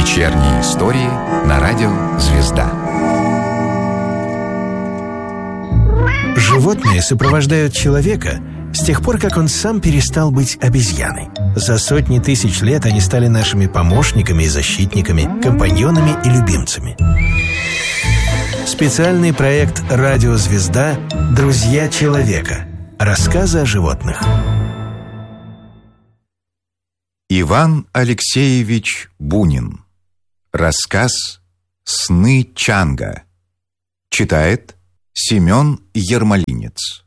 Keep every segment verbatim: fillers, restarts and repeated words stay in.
Вечерние истории на радио «Звезда». Животные сопровождают человека с тех пор, как он сам перестал быть обезьяной. За сотни тысяч лет они стали нашими помощниками и защитниками, компаньонами и любимцами. Специальный проект «Радио Звезда. Друзья человека». Рассказы о животных. Иван Алексеевич Бунин. Рассказ «Сны Чанга». Читает Семен Ермолинец.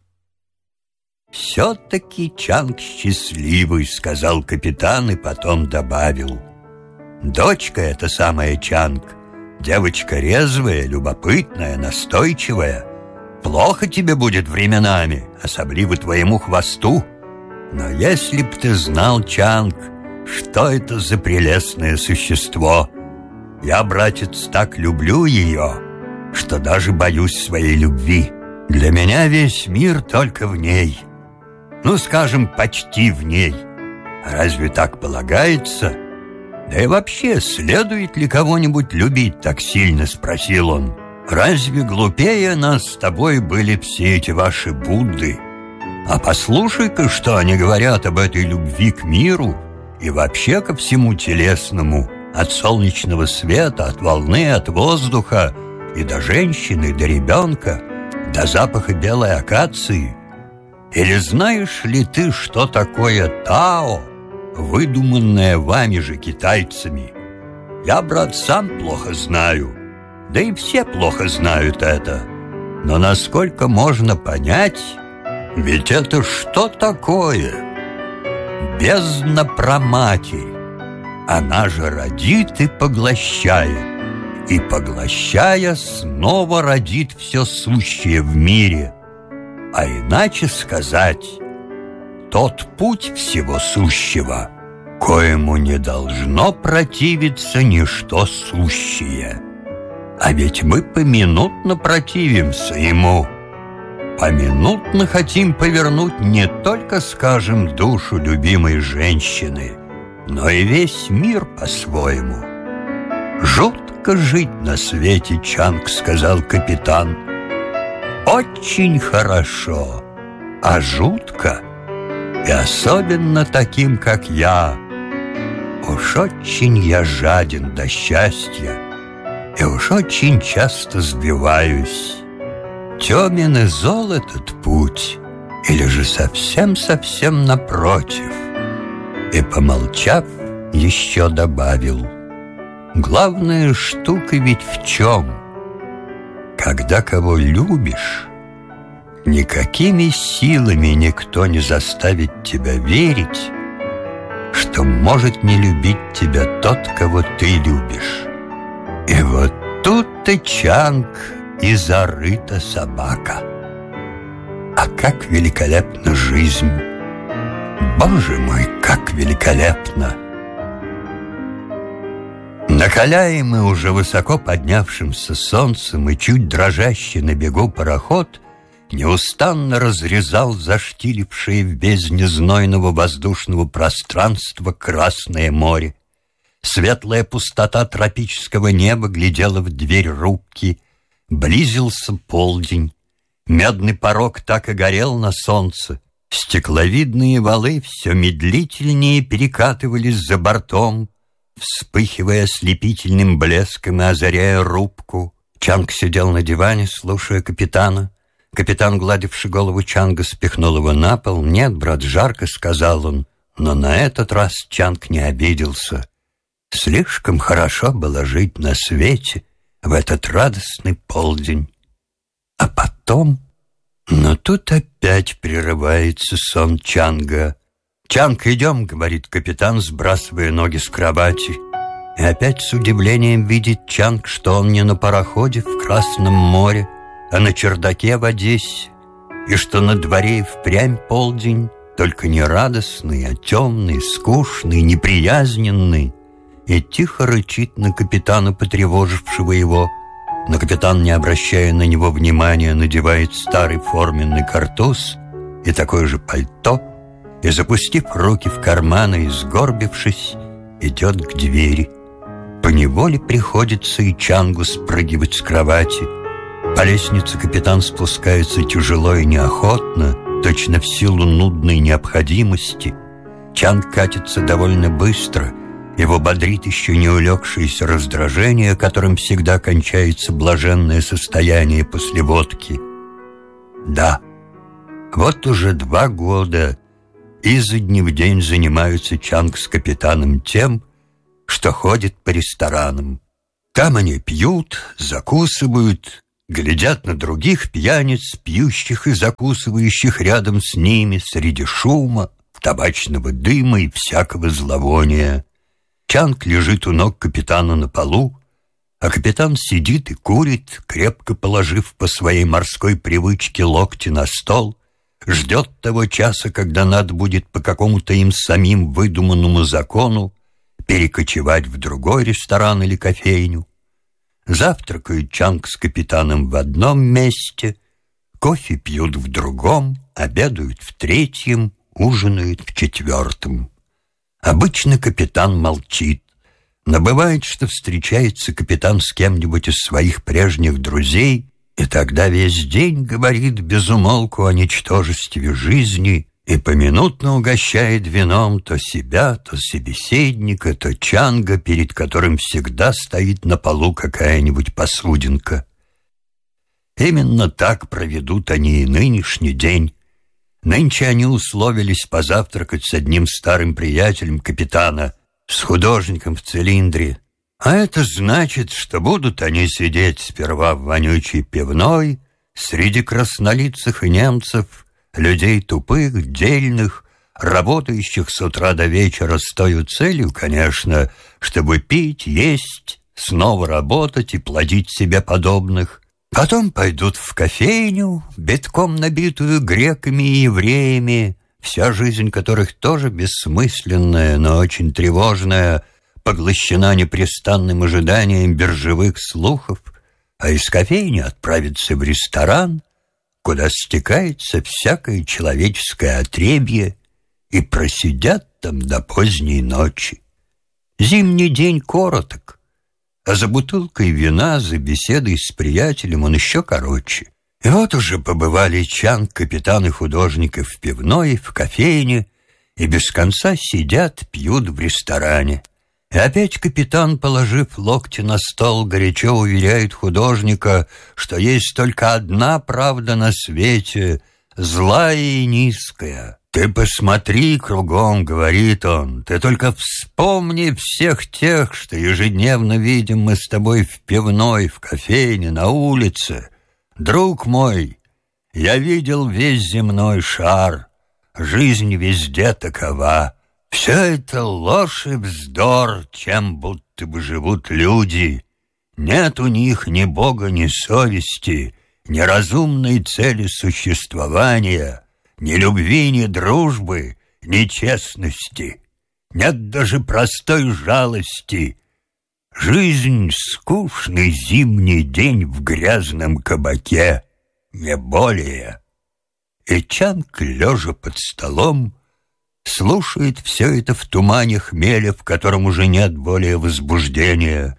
«Все-таки Чанг счастливый», — сказал капитан и потом добавил. «Дочка эта самая Чанг, девочка резвая, любопытная, настойчивая. Плохо тебе будет временами, особливо твоему хвосту. Но если б ты знал, Чанг, что это за прелестное существо. Я, братец, так люблю ее, что даже боюсь своей любви. Для меня весь мир только в ней. Ну, скажем, почти в ней. Разве так полагается? Да и вообще, следует ли кого-нибудь любить так сильно, спросил он. Разве глупее нас с тобой были все эти ваши Будды? А послушай-ка, что они говорят об этой любви к миру и вообще ко всему телесному, от солнечного света, от волны, от воздуха, и до женщины, до ребенка, до запаха белой акации. Или знаешь ли ты, что такое Тао, выдуманное вами же китайцами? Я, брат, сам плохо знаю, да и все плохо знают это. Но насколько можно понять, ведь это что такое? Бездна праматерь. Она же родит и поглощает, и, поглощая, снова родит все сущее в мире. А иначе сказать, тот путь всего сущего, коему не должно противиться ничто сущее. А ведь мы поминутно противимся ему. Поминутно хотим повернуть не только, скажем, душу любимой женщины, но и весь мир по-своему. «Жутко жить на свете, Чанг», — сказал капитан. «Очень хорошо, а жутко, и особенно таким, как я. Уж очень я жаден до счастья, и уж очень часто сбиваюсь. Темен и зол этот путь, или же совсем-совсем напротив». И, помолчав, еще добавил: «Главная штука ведь в чем? Когда кого любишь, никакими силами никто не заставит тебя верить, что может не любить тебя тот, кого ты любишь. И вот тут-то, Чанг, и зарыта собака. А как великолепна жизнь! Боже мой, как великолепно!» Накаляемый уже высоко поднявшимся солнцем и чуть дрожащий на бегу пароход неустанно разрезал заштилившее в бездне знойного воздушного пространства Красное море. Светлая пустота тропического неба глядела в дверь рубки. Близился полдень. Медный порог так и горел на солнце. Стекловидные валы все медлительнее перекатывались за бортом, вспыхивая ослепительным блеском и озаряя рубку. Чанг сидел на диване, слушая капитана. Капитан, гладивший голову Чанга, спихнул его на пол. «Нет, брат, жарко», — сказал он. Но на этот раз Чанг не обиделся. Слишком хорошо было жить на свете в этот радостный полдень. А потом... Но тут опять прерывается сон Чанга. «Чанг, идем», — говорит капитан, сбрасывая ноги с кровати. И опять с удивлением видит Чанг, что он не на пароходе в Красном море, а на чердаке в Одессе, и что на дворе и впрямь полдень, только не радостный, а темный, скучный, неприязненный, и тихо рычит на капитана, потревожившего его. Но капитан, не обращая на него внимания, надевает старый форменный картуз и такое же пальто, и, запустив руки в карманы и сгорбившись, идет к двери. поневоле приходится и Чангу спрыгивать с кровати. По лестнице капитан спускается тяжело и неохотно, точно в силу нудной необходимости. Чанг катится довольно быстро. Его бодрит еще не улегшееся раздражение, которым всегда кончается блаженное состояние после водки. Да, вот уже два года изо дня в день занимаются Чанг с капитаном тем, что ходят по ресторанам. Там они пьют, закусывают, глядят на других пьяниц, пьющих и закусывающих рядом с ними среди шума, табачного дыма и всякого зловония. Чанг лежит у ног капитана на полу, а капитан сидит и курит, крепко положив по своей морской привычке локти на стол, ждет того часа, когда надо будет по какому-то им самим выдуманному закону перекочевать в другой ресторан или кофейню. Завтракают Чанг с капитаном в одном месте, кофе пьют в другом, обедают в третьем, ужинают в четвертом. Обычно капитан молчит, но бывает, что встречается капитан с кем-нибудь из своих прежних друзей, и тогда весь день говорит без умолку о ничтожестве жизни и поминутно угощает вином то себя, то собеседника, то Чанга, перед которым всегда стоит на полу какая-нибудь посудинка. Именно так проведут они и нынешний день. Нынче они условились позавтракать с одним старым приятелем капитана, с художником в цилиндре. А это значит, что будут они сидеть сперва в вонючей пивной, среди краснолицых немцев, людей тупых, дельных, работающих с утра до вечера с той целью, конечно, чтобы пить, есть, снова работать и плодить себе подобных. Потом пойдут в кофейню, битком набитую греками и евреями, вся жизнь которых тоже бессмысленная, но очень тревожная, поглощена непрестанным ожиданием биржевых слухов, а из кофейни отправятся в ресторан, куда стекается всякое человеческое отребье, и просидят там до поздней ночи. Зимний день короток, а за бутылкой вина, за беседой с приятелем он еще короче. И вот уже побывали Чанг, капитан и художники в пивной, в кофейне, и без конца сидят, пьют в ресторане. И опять капитан, положив локти на стол, горячо уверяет художника, что есть только одна правда на свете, злая и низкая. «Ты посмотри кругом», — говорит он, — «ты только вспомни всех тех, что ежедневно видим мы с тобой в пивной, в кофейне, на улице. Друг мой, я видел весь земной шар, жизнь везде такова. Все это ложь и вздор, чем будто бы живут люди. Нет у них ни Бога, ни совести, ни разумной цели существования, ни любви, ни дружбы, ни честности. Нет даже простой жалости. Жизнь — скучный зимний день в грязном кабаке, не более». И Чанг, лежа под столом, слушает все это в тумане хмеля, в котором уже нет более возбуждения.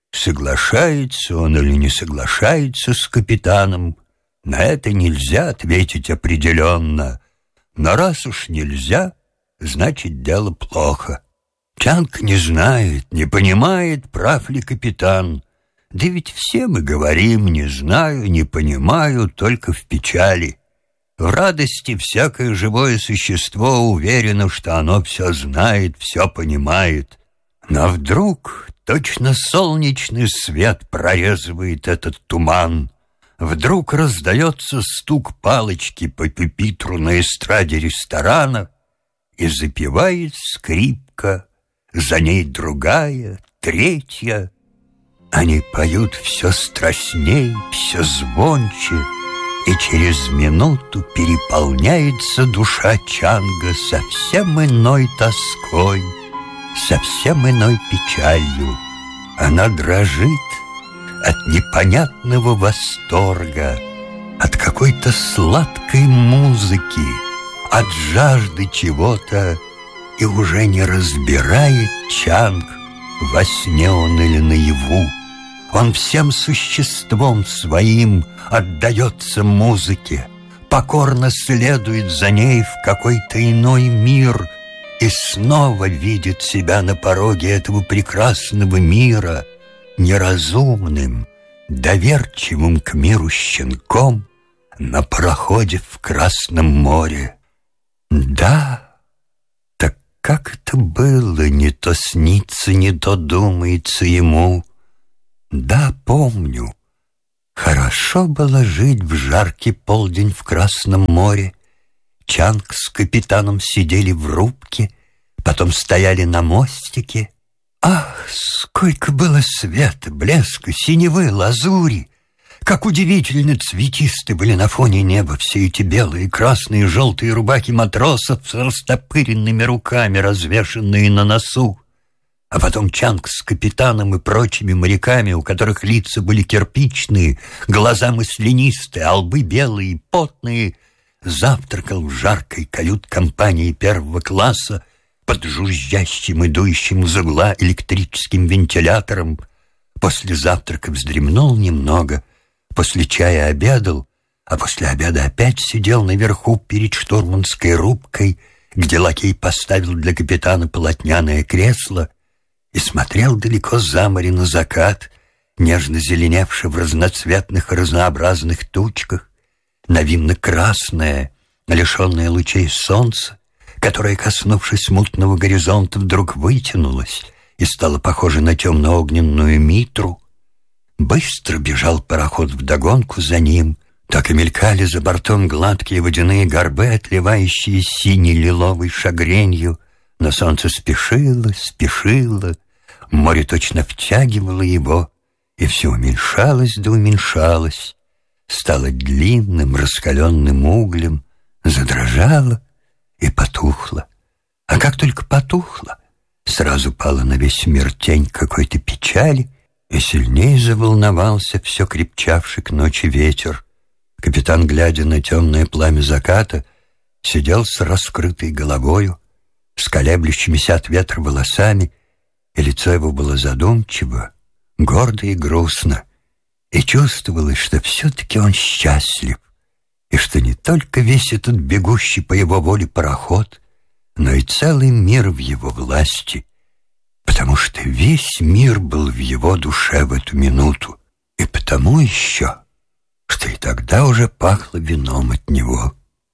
Соглашается он или не соглашается с капитаном, на это нельзя ответить определенно. Но раз уж нельзя, значит, дело плохо. Чанг не знает, не понимает, прав ли капитан. Да ведь все мы говорим «не знаю, не понимаю», только в печали. В радости всякое живое существо уверено, что оно все знает, все понимает. Но вдруг точно солнечный свет прорезывает этот туман. Вдруг раздается стук палочки по пюпитру на эстраде ресторана, и запевает скрипка, за ней другая, третья. Они поют все страстней, все звонче, и через минуту переполняется душа Чанга совсем иной тоской, совсем иной печалью. Она дрожит от непонятного восторга, от какой-то сладкой музыки, от жажды чего-то, и уже не разбирает Чанг, во сне он или наяву, он всем существом своим отдается музыке, покорно следует за ней в какой-то иной мир и снова видит себя на пороге этого прекрасного мира неразумным, доверчивым к миру щенком на пароходе в Красном море. Да, так как это было, не то снится, не то думается ему. Да, помню, хорошо было жить в жаркий полдень в Красном море. Чанг с капитаном сидели в рубке, потом стояли на мостике. Ах, сколько было света, блеска, синевы, лазури! Как удивительно цветисты были на фоне неба все эти белые, красные, желтые рубахи матросов с растопыренными руками, развешанные на носу. А потом Чанг с капитаном и прочими моряками, у которых лица были кирпичные, глаза маслянистые, а лбы белые и потные, завтракал в жаркой кают-компании первого класса под жужжащим и дующим из угла электрическим вентилятором. После завтрака вздремнул немного, после чая обедал, а после обеда опять сидел наверху перед штурманской рубкой, где лакей поставил для капитана полотняное кресло, и смотрел далеко за море на закат, нежно зеленевший в разноцветных и разнообразных тучках, на винно-красное, лишенное лучей солнца, которое, коснувшись мутного горизонта, вдруг вытянулось и стало похоже на темно-огненную митру. Быстро бежал пароход вдогонку за ним, так и мелькали за бортом гладкие водяные горбы, отливающие синей-лиловой шагренью. Но солнце спешило, спешило, море точно втягивало его, и все уменьшалось да уменьшалось, стало длинным раскаленным углем, задрожало и потухло. А как только потухло, сразу пала на весь мир тень какой-то печали, и сильнее заволновался все крепчавший к ночи ветер. Капитан, глядя на темное пламя заката, сидел с раскрытой головою, с колеблющимися от ветра волосами, и лицо его было задумчиво, гордо и грустно, и чувствовалось, что все-таки он счастлив, и что не только весь этот бегущий по его воле пароход, но и целый мир в его власти, потому что весь мир был в его душе в эту минуту, и потому еще, что и тогда уже пахло вином от него.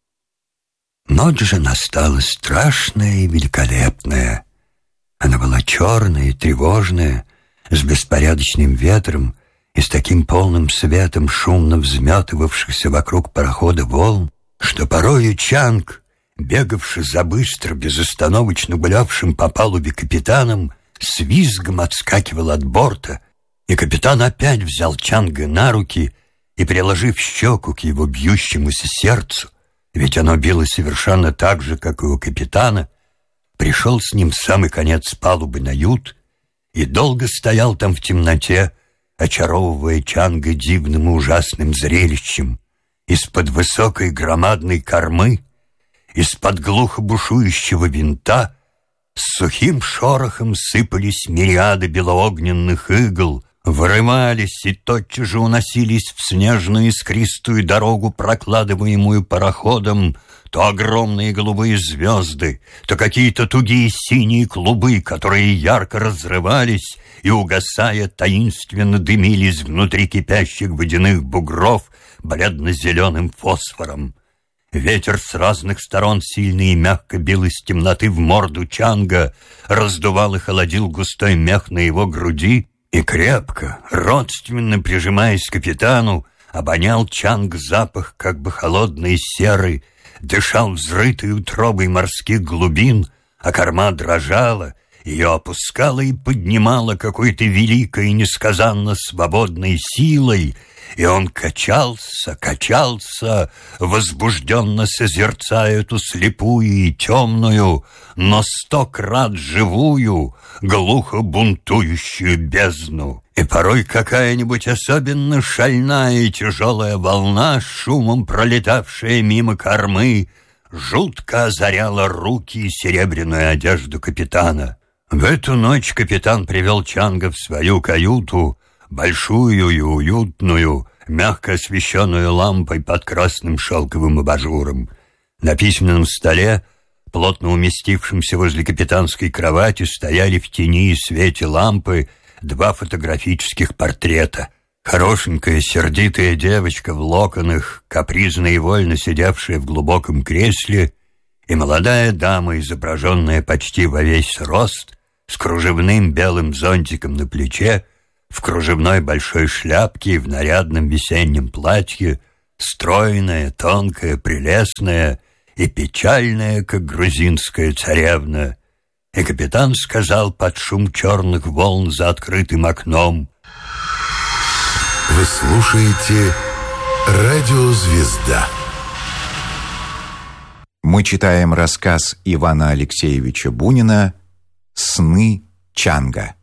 Ночь же настала страшная и великолепная. Она была черная и тревожная, с беспорядочным ветром и с таким полным светом шумно взметывавшихся вокруг парохода волн, что порою Чанг, бегавший за быстро, безостановочно гулявшим по палубе капитаном, с визгом отскакивал от борта, и капитан опять взял Чанга на руки и, приложив щеку к его бьющемуся сердцу, ведь оно било совершенно так же, как и у капитана, пришел с ним в самый конец палубы на ют и долго стоял там в темноте, очаровывая Чанга дивным и ужасным зрелищем. Из-под высокой громадной кормы, из-под глухо бушующего винта с сухим шорохом сыпались мириады белоогненных игл, вырывались и тотчас же уносились в снежную искристую дорогу, прокладываемую пароходом, то огромные голубые звезды, то какие-то тугие синие клубы, которые ярко разрывались и, угасая, таинственно дымились внутри кипящих водяных бугров бледно-зеленым фосфором. Ветер с разных сторон сильно и мягко бил из темноты в морду Чанга, раздувал и холодил густой мех на его груди, и крепко, родственно прижимаясь к капитану, обонял Чанг запах как бы холодной серы, дышал взрытой утробой морских глубин, а корма дрожала, ее опускала и поднимала какой-то великой и несказанно свободной силой, и он качался, качался, возбужденно созерцая эту слепую и темную, но сто крат живую, глухо бунтующую бездну. И порой какая-нибудь особенно шальная и тяжелая волна, шумом пролетавшая мимо кормы, жутко озаряла руки и серебряную одежду капитана. В эту ночь капитан привел Чанга в свою каюту, большую и уютную, мягко освещенную лампой под красным шелковым абажуром. На письменном столе, плотно уместившемся возле капитанской кровати, стояли в тени и свете лампы два фотографических портрета. Хорошенькая, сердитая девочка в локонах, капризно и вольно сидевшая в глубоком кресле, и молодая дама, изображенная почти во весь рост, с кружевным белым зонтиком на плече, в кружевной большой шляпке и в нарядном весеннем платье, стройная, тонкая, прелестная и печальная, как грузинская царевна. И капитан сказал под шум черных волн за открытым окном: «Вы слушаете «Радио Звезда». Мы читаем рассказ Ивана Алексеевича Бунина «Сны Чанга».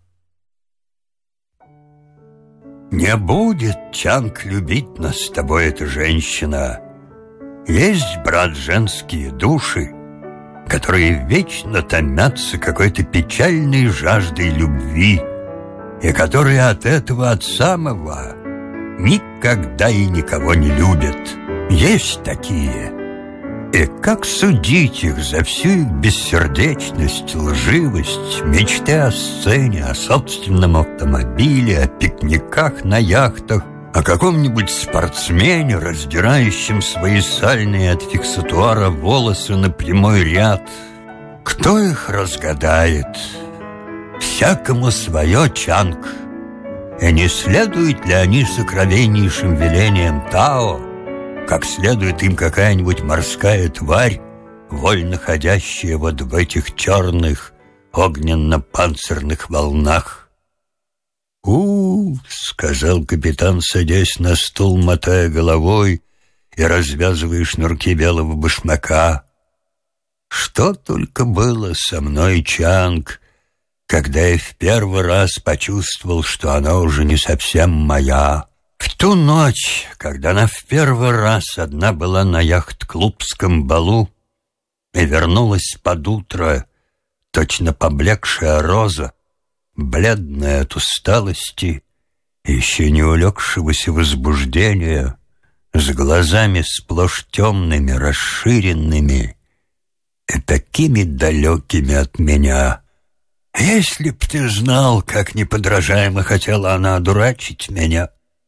«Не будет, Чанг, любить нас с тобой эта женщина. Есть, брат, женские души, которые вечно томятся какой-то печальной жаждой любви, и которые от этого, от самого, никогда и никого не любят. Есть такие. И как судить их за всю их бессердечность, лживость, мечты о сцене, о собственном автомобиле, о пикниках на яхтах, о каком-нибудь спортсмене, раздирающем свои сальные от фиксатуара волосы на прямой ряд? Кто их разгадает? Всякому свое, Чанг. И не следуют ли они сокровеннейшим велениям Тао, как следует им какая-нибудь морская тварь, вольно ходящая вот в этих черных огненно-панцирных волнах? «У-у-у», — сказал капитан, садясь на стул, мотая головой и развязывая шнурки белого башмака. «Что только было со мной, Чанг, когда я в первый раз почувствовал, что она уже не совсем моя. В ту ночь, когда она в первый раз одна была на яхт-клубском балу и вернулась под утро, точно поблекшая роза, бледная от усталости, еще не улегшегося возбуждения, с глазами сплошь темными, расширенными и такими далекими от меня. Если б ты знал, как неподражаемо хотела она одурачить меня,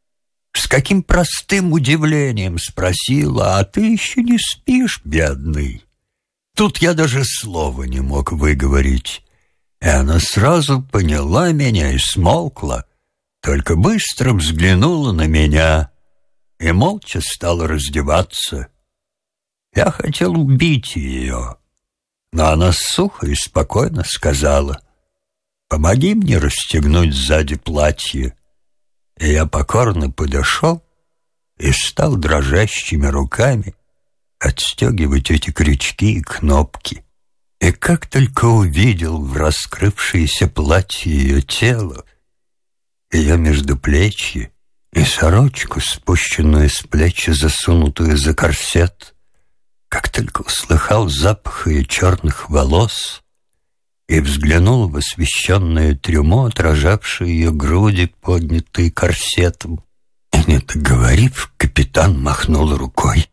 с каким простым удивлением спросила: «А ты еще не спишь, бедный?» Тут я даже слова не мог выговорить, и она сразу поняла меня и смолкла, только быстро взглянула на меня и молча стала раздеваться. Я хотел убить ее, но она сухо и спокойно сказала: «Помоги мне расстегнуть сзади платье». И я покорно подошел и стал дрожащими руками отстегивать эти крючки и кнопки. И как только увидел в раскрывшееся платье ее тело, ее междуплечье и сорочку, спущенную с плеч и засунутую за корсет, как только услыхал запах ее черных волос и взглянул в освещенное трюмо, отражавшее ее груди, поднятые корсетом, и, не договорив, капитан махнул рукой.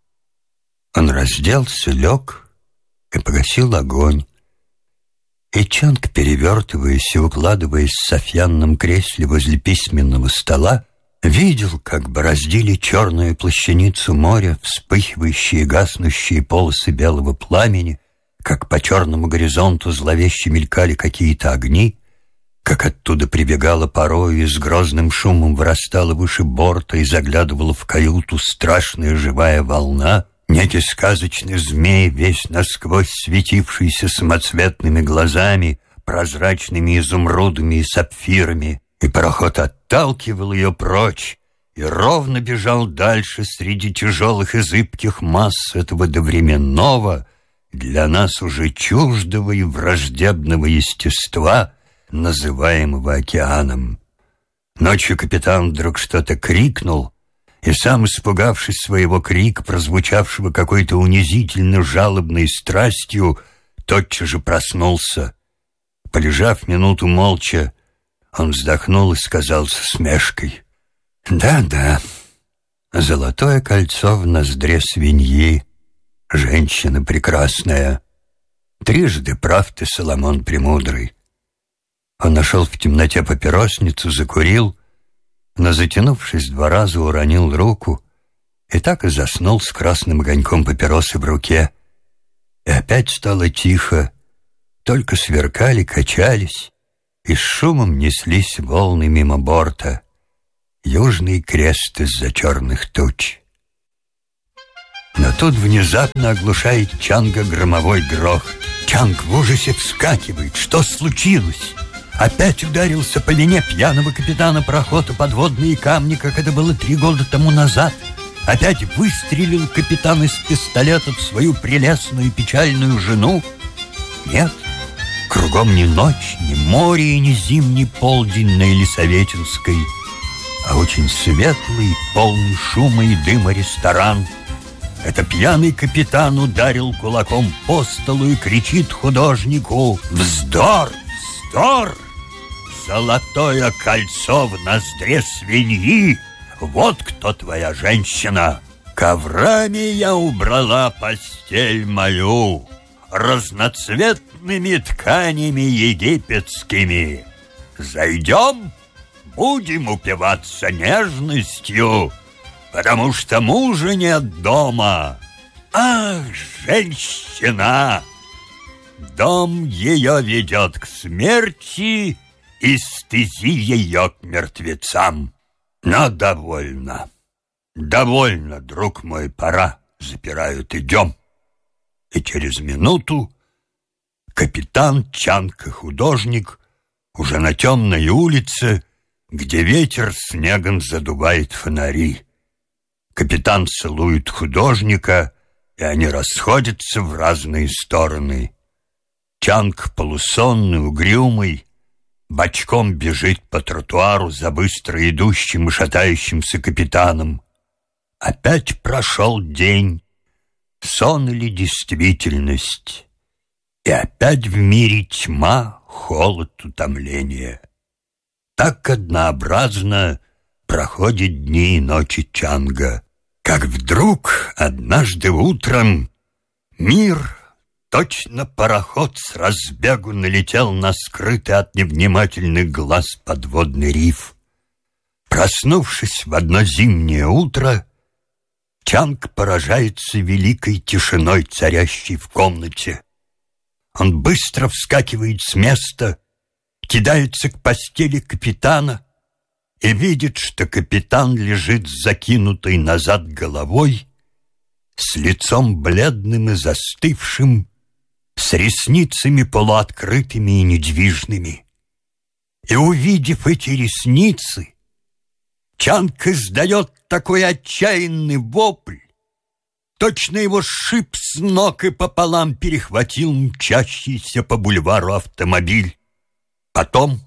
Он разделся, лег и погасил огонь. И Чанг, перевертываясь и укладываясь в софьянном кресле возле письменного стола, видел, как бороздили черную плащаницу моря вспыхивающие и гаснущие полосы белого пламени, как по черному горизонту зловеще мелькали какие-то огни, как оттуда прибегала порою и с грозным шумом вырастала выше борта и заглядывала в каюту страшная живая волна, некий сказочный змей, весь насквозь светившийся самоцветными глазами, прозрачными изумрудами и сапфирами, и пароход отталкивал ее прочь и ровно бежал дальше среди тяжелых и зыбких масс этого довременного, для нас уже чуждого и враждебного естества, называемого океаном. Ночью капитан вдруг что-то крикнул, и сам, испугавшись своего крика, прозвучавшего какой-то унизительно жалобной страстью, тотчас же проснулся. Полежав минуту молча, он вздохнул и сказал с усмешкой: «Да-да, золотое кольцо в ноздре свиньи, женщина прекрасная. Трижды прав ты, Соломон Премудрый». Он нашел в темноте папиросницу, закурил, но, затянувшись два раза, уронил руку и так и заснул с красным огоньком папиросы в руке. И опять стало тихо, только сверкали, качались и с шумом неслись волны мимо борта. Южный крест из-за черных туч. Но тут внезапно оглушает Чанга громовой грохот. Чанг в ужасе вскакивает. Что случилось? Опять ударился по вине пьяного капитана парохода подводные камни, как это было три года тому назад. Опять выстрелил капитан из пистолета в свою прелестную и печальную жену. Нет, кругом ни ночь, ни море и ни зимний полдень на Елисаветинской, а очень светлый, полный шума и дыма ресторан. Это пьяный капитан ударил кулаком по столу и кричит художнику: «Вздор! Вздор! Золотое кольцо в ноздре свиньи! Вот кто твоя женщина! Коврами я убрала постель мою, разноцветными тканями египетскими. Зайдем, будем упиваться нежностью, потому что мужа нет дома. Ах, женщина! Дом ее ведет к смерти, и стези ее к мертвецам. Но довольно, довольно, друг мой, пора, запирают, идем». И через минуту капитан, Чанг и художник уже на темной улице, где ветер снегом задувает фонари. Капитан целует художника, и они расходятся в разные стороны. Чанг, полусонный, угрюмый, бочком бежит по тротуару за быстро идущим и шатающимся капитаном. Опять прошел день, сон или действительность, и опять в мире тьма, холод, утомление. Так однообразно проходят дни и ночи Чанга, как вдруг однажды утром мир, точно пароход, с разбегу налетел на скрытый от невнимательных глаз подводный риф. Проснувшись в одно зимнее утро, Чанг поражается великой тишиной, царящей в комнате. Он быстро вскакивает с места, кидается к постели капитана и видит, что капитан лежит с закинутой назад головой, с лицом бледным и застывшим, с ресницами полуоткрытыми и недвижными. И, увидев эти ресницы, Чанг издает такой отчаянный вопль, точно его сшиб с ног и пополам перехватил мчащийся по бульвару автомобиль. Потом,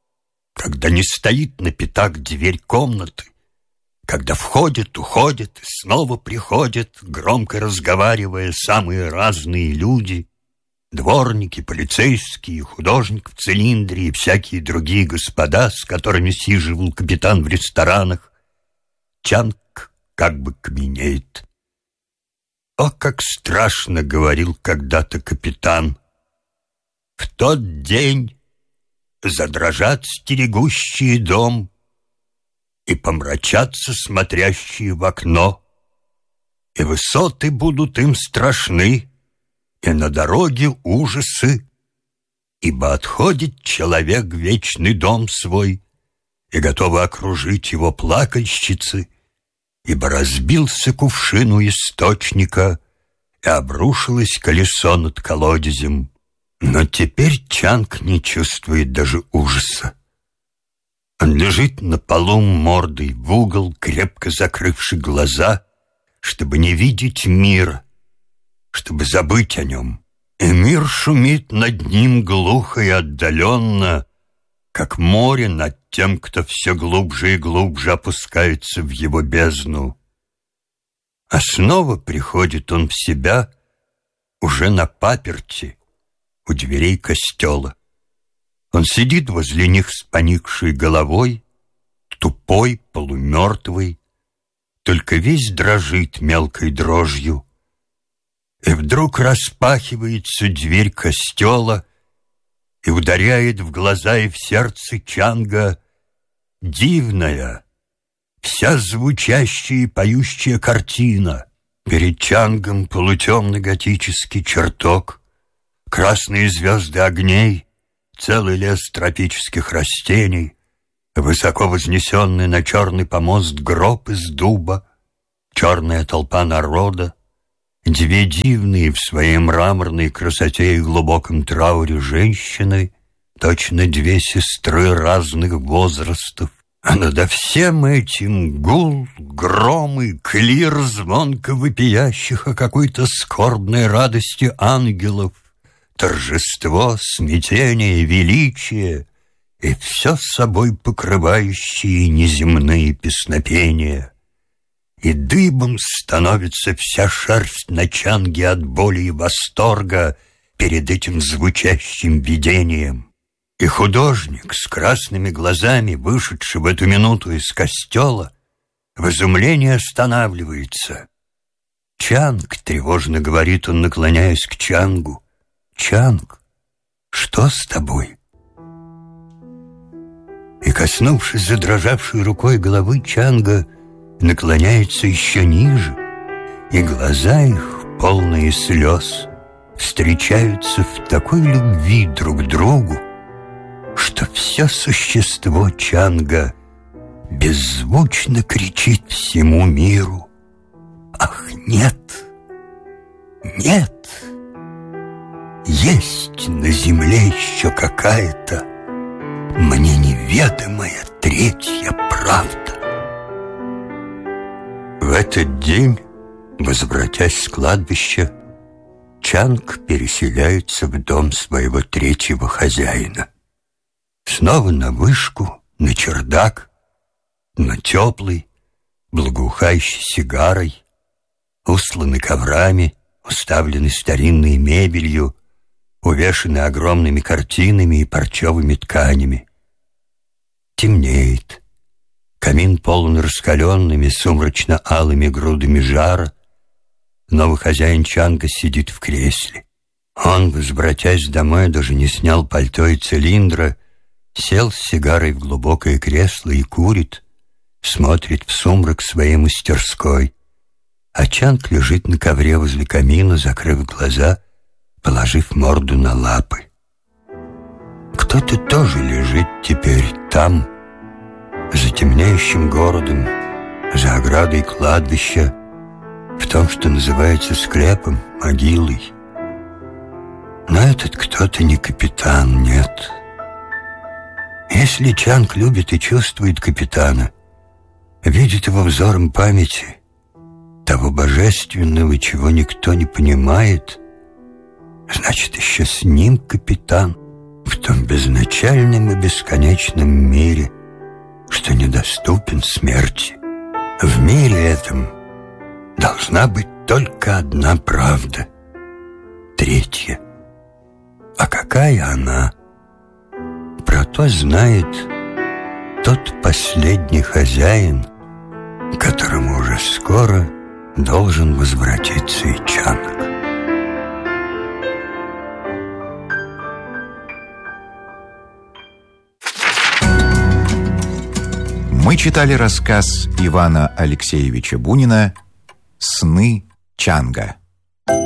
когда не стоит на пятак дверь комнаты, когда входит, уходит и снова приходят, громко разговаривая, самые разные люди, дворники, полицейские, художник в цилиндре и всякие другие господа, с которыми сиживал капитан в ресторанах, Чанг как бы каменеет. О, как страшно, говорил когда-то капитан. В тот день задрожат стерегущие дом и помрачатся смотрящие в окно, и высоты будут им страшны, и на дороге ужасы, ибо отходит человек в вечный дом свой, и готовы окружить его плакальщицы, ибо разбился кувшин у источника, и обрушилось колесо над колодезем. Но теперь Чанг не чувствует даже ужаса. Он лежит на полу мордой в угол, крепко закрывши глаза, чтобы не видеть мира, чтобы забыть о нем. И мир шумит над ним глухо и отдаленно, как море над тем, кто все глубже и глубже опускается в его бездну. А снова приходит он в себя уже на паперти у дверей костела. Он сидит возле них с поникшей головой, тупой, полумертвый, только весь дрожит мелкой дрожью. И вдруг распахивается дверь костела и ударяет в глаза и в сердце Чанга дивная, вся звучащая и поющая картина. Перед Чангом полутемный готический чертог, красные звезды огней, целый лес тропических растений, высоко вознесенный на черный помост гроб из дуба, черная толпа народа, две дивные в своей мраморной красоте и глубоком трауре женщины, точно две сестры разных возрастов. А надо всем этим гул, гром и клир звонко вопиящих о какой-то скорбной радости ангелов, торжество, смятение, величие и все с собой покрывающие неземные песнопения. И дыбом становится вся шерсть на Чанге от боли и восторга перед этим звучащим видением. И художник с красными глазами, вышедший в эту минуту из костела, в изумлении останавливается. «Чанг», — тревожно говорит он, наклоняясь к Чангу, — «Чанг, что с тобой?» И, коснувшись задрожавшей рукой головы Чанга, наклоняется еще ниже, и глаза их, полные слез, встречаются в такой любви друг к другу, что все существо Чанга беззвучно кричит всему миру: «Ах, нет! Нет! Есть на земле еще какая-то мне неведомая третья правда». В этот день, возвратясь с кладбища, Чанг переселяется в дом своего третьего хозяина. Снова на вышку, на чердак, но теплый, благоухающий сигарой, устланный коврами, уставленный старинной мебелью, увешанный огромными картинами и парчевыми тканями. Темнеет. Камин полон раскаленными сумрачно-алыми грудами жара. Новый хозяин Чанга сидит в кресле. Он, возвратясь домой, даже не снял пальто и цилиндра, сел с сигарой в глубокое кресло и курит, смотрит в сумрак своей мастерской. А Чанг лежит на ковре возле камина, закрыв глаза, положив морду на лапы. Кто-то тоже лежит теперь там, за темнеющим городом, за оградой кладбища, в том, что называется склепом, могилой. Но этот кто-то не капитан, нет. Если Чанг любит и чувствует капитана, видит его взором памяти, того божественного, чего никто не понимает, значит, еще с ним капитан в том безначальном и бесконечном мире, что недоступен смерти. В мире этом должна быть только одна правда, третья. А какая она? Про то знает тот последний хозяин, к которому уже скоро должен возвратиться и Чанг. Мы читали рассказ Ивана Алексеевича Бунина «Сны Чанга».